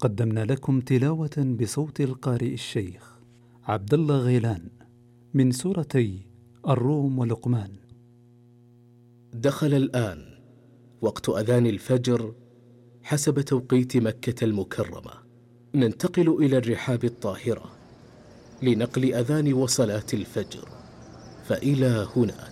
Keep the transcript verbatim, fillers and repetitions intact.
قدمنا لكم تلاوة بصوت القارئ الشيخ عبد الله غيلان من سورتي الروم ولقمان. دخل الآن وقت أذان الفجر حسب توقيت مكة المكرمة. ننتقل إلى الرحاب الطاهرة لنقل أذان وصلاة الفجر، فإلى هناك.